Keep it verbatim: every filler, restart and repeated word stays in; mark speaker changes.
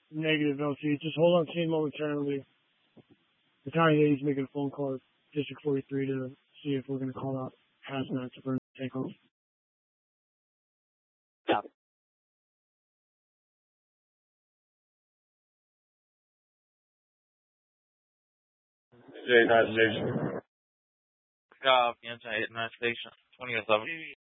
Speaker 1: Negative, L C. Just hold on scene momentarily. Battalion eight is making a phone call to District forty-three to see if we're going to call out hazmat to burn takeoff.
Speaker 2: Yeah.
Speaker 3: J nine Station.
Speaker 4: Uh, Yanshan eight nine Station, twenty oh seven.